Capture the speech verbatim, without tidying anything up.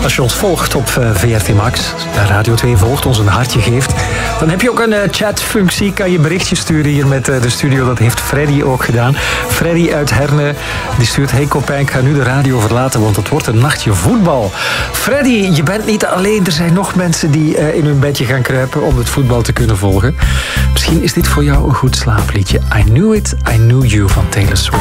Als je ons volgt op V R T Max, Radio twee volgt, ons een hartje geeft, dan heb je ook een chatfunctie. Kan je berichtjes sturen hier met de studio. Dat heeft Freddy ook gedaan. Freddy uit Herne, die stuurt: hey Copijn, ik ga nu de radio verlaten, want het wordt een nachtje voetbal. Freddy, je bent niet alleen. Er zijn nog mensen die in hun bedje gaan kruipen om het voetbal te kunnen volgen. Misschien is dit voor jou een goed slaapliedje. I Knew It, I Knew You van Taylor Swift.